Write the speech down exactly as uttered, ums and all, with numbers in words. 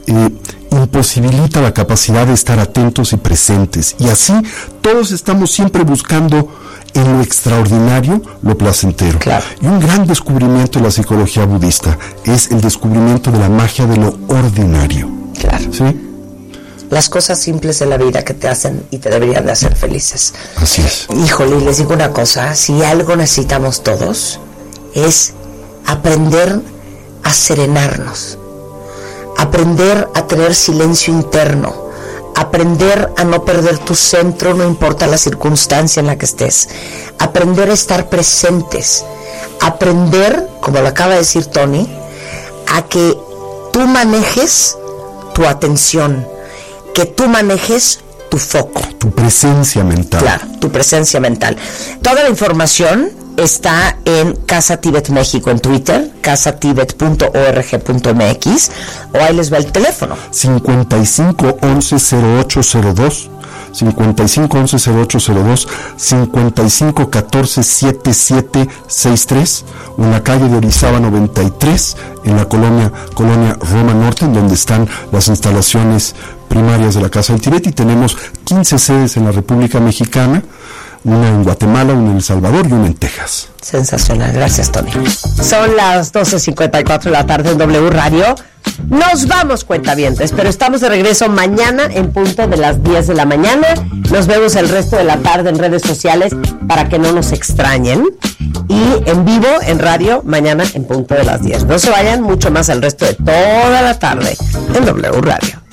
eh, imposibilita la capacidad de estar atentos y presentes, y así todos estamos siempre buscando en lo extraordinario lo placentero. Claro. Y un gran descubrimiento de la psicología budista es el descubrimiento de la magia de lo ordinario. Claro. ¿Sí? Las cosas simples de la vida que te hacen y te deberían de hacer felices. Así es. Híjole, les digo una cosa, si algo necesitamos todos es aprender a serenarnos, aprender a tener silencio interno, aprender a no perder tu centro, no importa la circunstancia en la que estés, aprender a estar presentes, aprender, como lo acaba de decir Tony, a que tú manejes tu atención, que tú manejes tu foco. Tu presencia mental. Claro, tu presencia mental. Toda la información está en Casa Tíbet México en Twitter, casa tibet punto org punto m x, o ahí les va el teléfono. cincuenta y cinco once cero ocho cero dos, cincuenta y cinco once cero ocho cero dos, cincuenta y cinco catorce setenta y siete sesenta y tres, o en la calle de Orizaba noventa y tres, en la colonia, colonia Roma Norte, en donde están las instalaciones primarias de la Casa del Tíbet, y tenemos quince sedes en la República Mexicana, una en Guatemala, una en El Salvador y una en Texas. Sensacional, gracias Tony. Son las doce cincuenta y cuatro de la tarde en W Radio. Nos vamos, cuentavientes, pero estamos de regreso mañana en punto de las diez de la mañana. Nos vemos el resto de la tarde en redes sociales para que no nos extrañen. Y en vivo en radio mañana en punto de las diez. No se vayan, mucho más el resto de toda la tarde en W Radio.